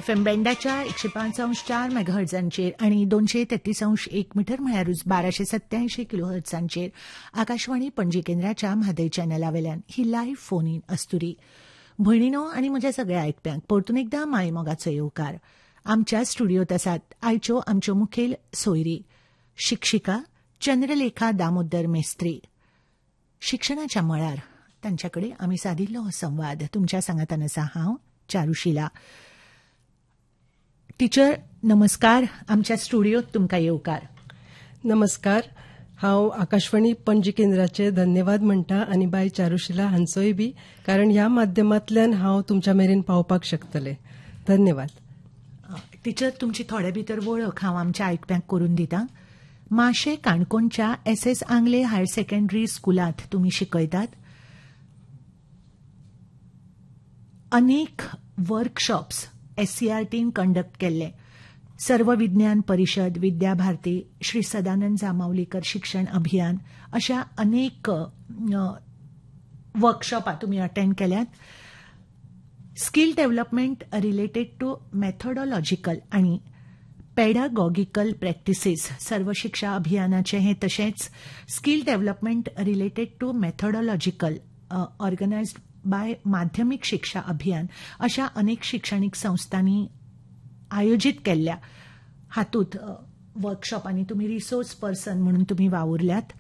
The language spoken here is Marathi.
FM बँडाच्या 105.4 मेगाहर्ट्झांचेर आणि 233.1 मीटर म्हळ्यार 1287 किलोहर्ट्झांचेर आकाशवाणी पणजी केंद्राच्या म्हादय चॅनलावेल्यान ही लायव्ह फोन इन अस्तुरी. भयणीनो आनी म्हज्या सगळ्या आयकप्यांक परतून एकदां मायमोगाचो येवकार. आमच्या स्टुडियोत आसात आयच्यो आमच्यो मुखेल सोयरी शिक्षिका चंद्रलेखा दामोदर मेस्त्री. शिक्षणाच्या मळार तांच्याकडे आमी सादिल्लो हो संवाद तुमच्या सांगातान आसा हांव चारुशिला. टीचर नमस्कार. आमच्या स्टुडियोत तुमकां येवकार. नमस्कार. हांव आकाशवाणी पणजी केंद्राचे धन्यवाद म्हणटा आनी बाय चारुशिला हांचोय बी, कारण ह्या माध्यमांतल्यान हांव तुमच्या मेरेन पावपाक शकतलें. धन्यवाद. टीचर तुमची थोडे भितर वळख हांव आमच्या आयकप्यांक करून दितां. माशे काणकोणच्या SS आंगले हायर सेकंडरी स्कुलांत तुमी शिकयतात. अनेक वर्कशॉप्स SCRTन कंडक्ट केल्ले. सर्व विज्ञान परिशद, विद्याभारती, श्री सदानंद जामावलीकर शिक्षण अभियान अशा अनेक वर्कशॉपां तुमी अटेंड केल्यात. स्किल डेव्हलपमेंट रिलेटेड टू मेथोडॉलॉजिकल आणि पेडागॉगिकल प्रॅक्टिसीस सर्व शिक्षा अभियानाचे हे तशेंच skill development related to मेथोडॉलॉजिकल organised bye माध्यमिक शिक्षा अभियान अशा अनेक शिक्षणीक संस्थांनी आयोजित केल्ल्या हातूंत वर्कशॉपांनी तुमी रिसोर्स पर्सन म्हणून तुमी वावुरल्यात.